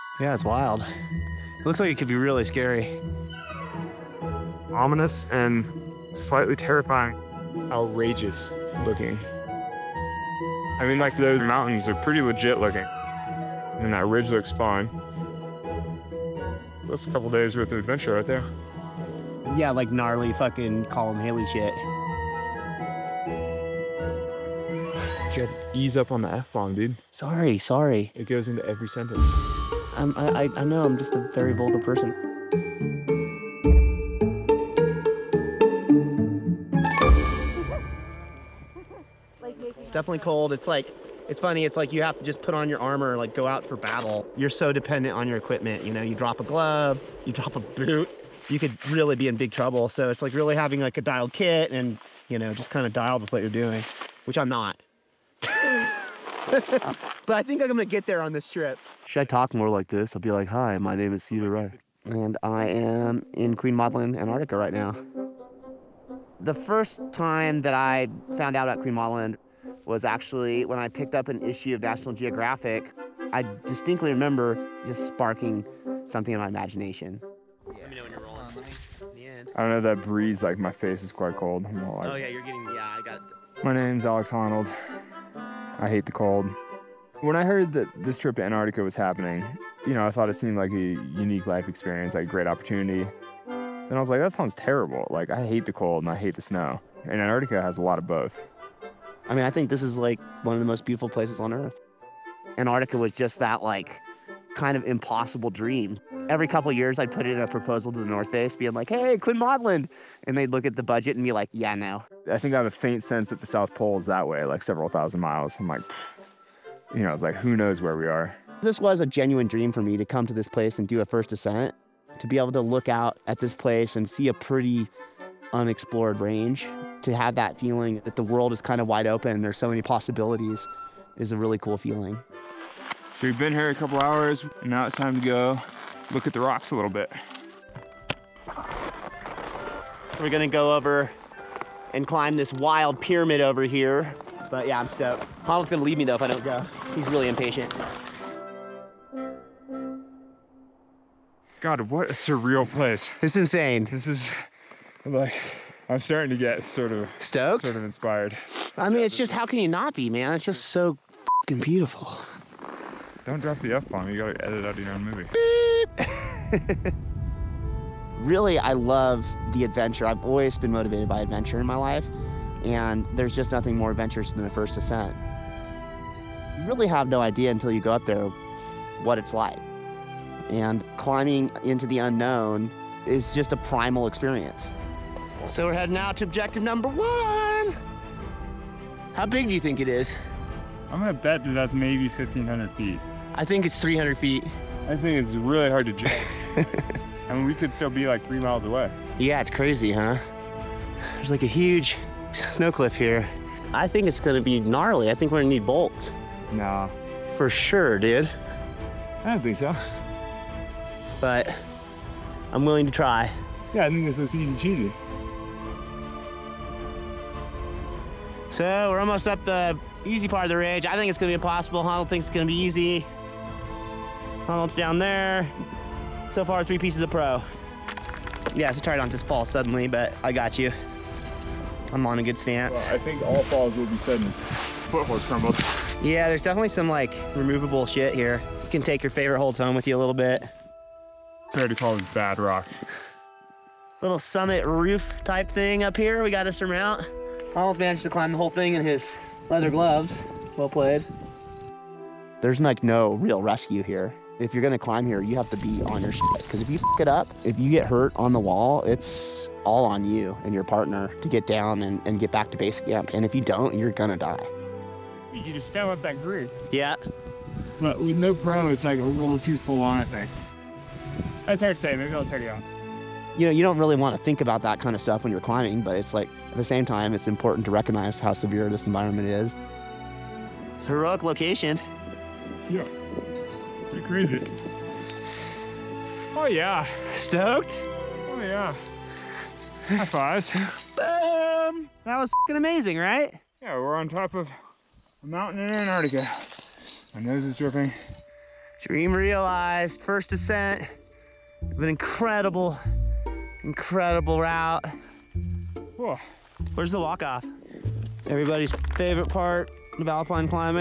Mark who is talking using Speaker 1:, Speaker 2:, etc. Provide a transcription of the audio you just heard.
Speaker 1: Yeah, it's wild. It looks like it could be really scary.
Speaker 2: Ominous and slightly terrifying. Outrageous looking. I mean, like, those mountains are pretty legit looking. And that ridge looks fine. That's a couple days worth of adventure right there.
Speaker 1: Yeah, like gnarly fucking Colin Haley shit.
Speaker 2: You gotta ease up on the F-bomb, dude.
Speaker 1: Sorry.
Speaker 2: It goes into every sentence.
Speaker 1: I know I'm just a very vulgar person. It's definitely cold. It's funny. It's like you have to just put on your armor, like go out for battle. You're so dependent on your equipment. You know, you drop a glove, you drop a boot, you could really be in big trouble. So it's like really having like a dialed kit and, you know, just kind of dialed with what you're doing, which I'm not. But I think I'm gonna get there on this trip. Should I talk more like this? I'll be like, hi, my name is Cedar Wright. And I am in Queen Maud Land, Antarctica right now. The first time that I found out about Queen Maud Land was actually when I picked up an issue of National Geographic. I distinctly remember just sparking something in my imagination. Yeah. Let me know when you're rolling. The end.
Speaker 2: I don't know, that breeze, like, my face is quite cold.
Speaker 1: Oh yeah, I got it.
Speaker 2: My name's Alex Honnold. I hate the cold. When I heard that this trip to Antarctica was happening, you know, I thought it seemed like a unique life experience, like a great opportunity. And I was like, that sounds terrible. Like, I hate the cold and I hate the snow. And Antarctica has a lot of both.
Speaker 1: I mean, I think this is like one of the most beautiful places on Earth. Antarctica was just that like kind of impossible dream. Every couple of years, I'd put in a proposal to the North Face, being like, hey, Queen Maud Land. And they'd look at the budget and be like, yeah, no.
Speaker 2: I think I have a faint sense that the South Pole is that way, like several thousand miles. I'm like, you know, it's like, who knows where we are?
Speaker 1: This was a genuine dream for me to come to this place and do a first ascent, to be able to look out at this place and see a pretty unexplored range, to have that feeling that the world is kind of wide open and there's so many possibilities is a really cool feeling.
Speaker 2: So we've been here a couple hours, and now it's time to go look at the rocks a little bit.
Speaker 1: We're gonna go over and climb this wild pyramid over here. But yeah, I'm stoked. Honnold's gonna leave me though if I don't go. He's really impatient.
Speaker 2: God, what a surreal place.
Speaker 1: It's insane.
Speaker 2: This is, like, I'm starting to get sort of
Speaker 1: Stoked?
Speaker 2: Sort of inspired.
Speaker 1: I mean, it's just, how can you not be, man? It's just so fucking beautiful.
Speaker 2: Don't drop the F-bomb. You gotta edit out your own movie.
Speaker 1: Beep. Really, I love the adventure. I've always been motivated by adventure in my life, and there's just nothing more adventurous than a first ascent. You really have no idea until you go up there what it's like. And climbing into the unknown is just a primal experience. So we're heading out to objective number 1. How big do you think it is?
Speaker 2: I'm gonna bet that that's maybe 1,500 feet.
Speaker 1: I think it's 300 feet.
Speaker 2: I think it's really hard to judge. I mean, we could still be like 3 miles away.
Speaker 1: Yeah, it's crazy, huh? There's like a huge snow cliff here. I think it's gonna be gnarly. I think we're gonna need bolts.
Speaker 2: No.
Speaker 1: For sure, dude.
Speaker 2: I don't think so.
Speaker 1: But I'm willing to try.
Speaker 2: Yeah, I think this looks easy cheesy.
Speaker 1: So we're almost up the easy part of the ridge. I think it's gonna be impossible. Honnold thinks it's gonna be easy. Honnold's down there. So far, 3 pieces of pro. Yeah, so try not to just fall suddenly, but I got you. I'm on a good stance.
Speaker 2: Well, I think all falls will be sudden. Foothold crumbled.
Speaker 1: Yeah, there's definitely some like removable shit here. You can take your favorite holds home with you a little bit.
Speaker 2: Fair to call this bad rock.
Speaker 1: Little summit roof type thing up here we got to surmount. Almost managed to climb the whole thing in his leather gloves. Well played. There's like no real rescue here. If you're gonna climb here, you have to be on your shit. Because if you f it up, if you get hurt on the wall, it's all on you and your partner to get down and get back to base camp. And if you don't, you're gonna die.
Speaker 2: You just stem up that grid.
Speaker 1: Yeah.
Speaker 2: But with no pro, it's like a little too full on, I think. That's hard to say, maybe I'll check it out.
Speaker 1: You know, you don't really want to think about that kind of stuff when you're climbing, but it's like, at the same time, it's important to recognize how severe this environment is. It's a heroic location.
Speaker 2: Yeah. Pretty crazy. Oh yeah.
Speaker 1: Stoked?
Speaker 2: Oh yeah. High fives.
Speaker 1: Boom! That was f***ing amazing, right?
Speaker 2: Yeah, we're on top of a mountain in Antarctica. My nose is dripping.
Speaker 1: Dream realized. First ascent of an incredible, incredible route.
Speaker 2: Whoa.
Speaker 1: Where's the walk-off? Everybody's favorite part of alpine climbing.